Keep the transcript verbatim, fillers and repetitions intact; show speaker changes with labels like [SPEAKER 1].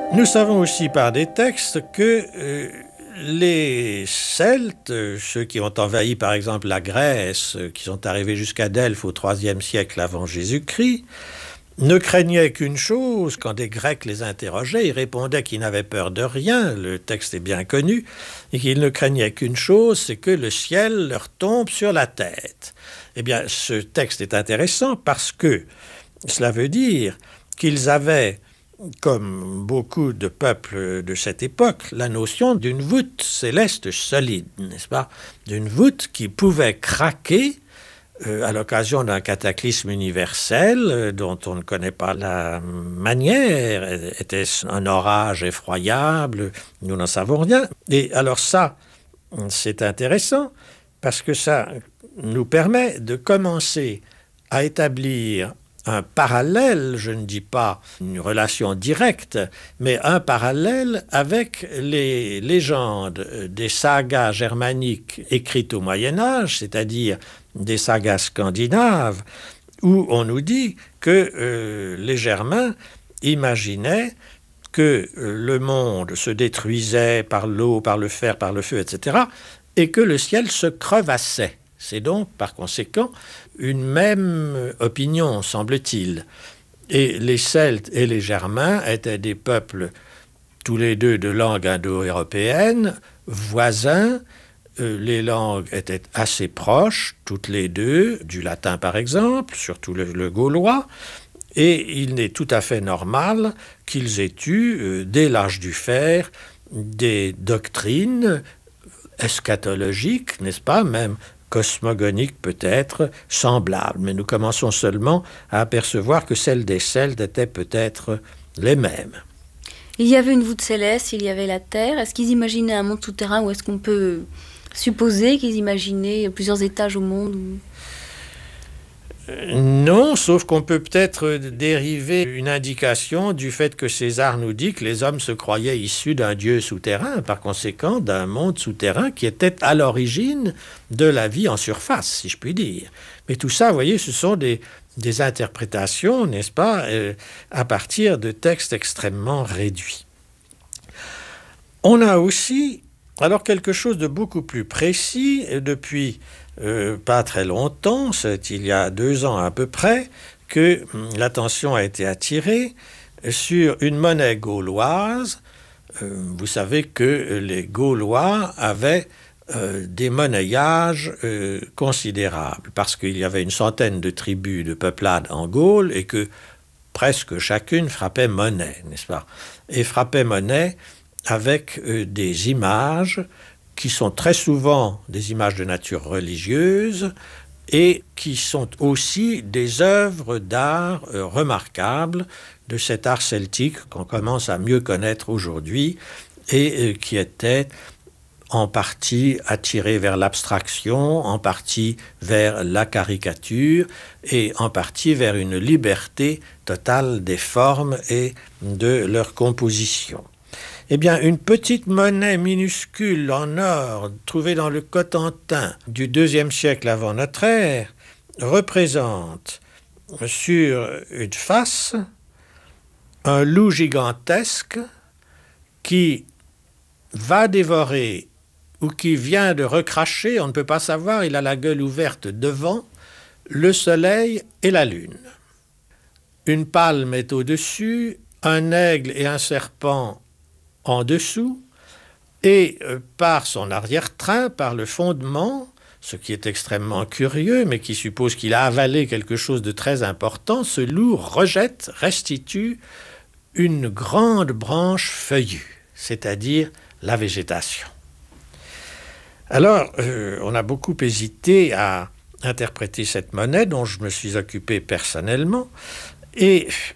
[SPEAKER 1] Nous savons aussi par des textes que euh, les Celtes, ceux qui ont envahi par exemple la Grèce, qui sont arrivés jusqu'à Delphes au troisième siècle avant Jésus-Christ, ne craignaient qu'une chose. Quand des Grecs les interrogeaient, ils répondaient qu'ils n'avaient peur de rien, le texte est bien connu, et qu'ils ne craignaient qu'une chose, c'est que le ciel leur tombe sur la tête. Eh bien, ce texte est intéressant parce que cela veut dire qu'ils avaient, comme beaucoup de peuples de cette époque, la notion d'une voûte céleste solide, n'est-ce pas? D'une voûte qui pouvait craquer euh, à l'occasion d'un cataclysme universel euh, dont on ne connaît pas la manière. Était-ce un orage effroyable? Nous n'en savons rien. Et alors ça, c'est intéressant parce que ça nous permet de commencer à établir un parallèle, je ne dis pas une relation directe, mais un parallèle avec les légendes des sagas germaniques écrites au Moyen-Âge, c'est-à-dire des sagas scandinaves, où on nous dit que euh, les Germains imaginaient que euh, le monde se détruisait par l'eau, par le fer, par le feu, et cetera, et que le ciel se crevassait. C'est donc, par conséquent, une même opinion, semble-t-il. Et les Celtes et les Germains étaient des peuples, tous les deux de langue indo-européenne, voisins. Euh, les langues étaient assez proches, toutes les deux, du latin par exemple, surtout le, le gaulois. Et il n'est tout à fait normal qu'ils aient eu, euh, dès l'âge du fer, des doctrines eschatologiques, n'est-ce pas, même cosmogoniques peut-être, semblables. Mais nous commençons seulement à apercevoir que celles des Celtes étaient peut-être les mêmes.
[SPEAKER 2] Il y avait une voûte céleste, il y avait la terre. Est-ce qu'ils imaginaient un monde souterrain ou est-ce qu'on peut supposer qu'ils imaginaient plusieurs étages au monde ou...
[SPEAKER 1] Non, sauf qu'on peut peut-être dériver une indication du fait que César nous dit que les hommes se croyaient issus d'un dieu souterrain, par conséquent d'un monde souterrain qui était à l'origine de la vie en surface, si je puis dire. Mais tout ça, vous voyez, ce sont des, des interprétations, n'est-ce pas, euh, à partir de textes extrêmement réduits. On a aussi, alors, quelque chose de beaucoup plus précis, depuis Euh, pas très longtemps, c'est il y a deux ans à peu près, que l'attention a été attirée sur une monnaie gauloise. Euh, vous savez que les Gaulois avaient euh, des monnaillages euh, considérables, parce qu'il y avait une centaine de tribus de peuplades en Gaule et que presque chacune frappait monnaie, n'est-ce pas? Et frappait monnaie avec euh, des images qui sont très souvent des images de nature religieuse et qui sont aussi des œuvres d'art euh, remarquables de cet art celtique qu'on commence à mieux connaître aujourd'hui et euh, qui était en partie attiré vers l'abstraction, en partie vers la caricature et en partie vers une liberté totale des formes et de leur composition. Eh bien, une petite monnaie minuscule en or trouvée dans le Cotentin du deuxième siècle avant notre ère représente sur une face un loup gigantesque qui va dévorer ou qui vient de recracher, on ne peut pas savoir, il a la gueule ouverte devant, le soleil et la lune. Une palme est au-dessus, un aigle et un serpent en dessous, et euh, par son arrière-train, par le fondement, ce qui est extrêmement curieux, mais qui suppose qu'il a avalé quelque chose de très important, ce loup rejette, restitue une grande branche feuillue, c'est-à-dire la végétation. Alors, euh, on a beaucoup hésité à interpréter cette monnaie, dont je me suis occupé personnellement, et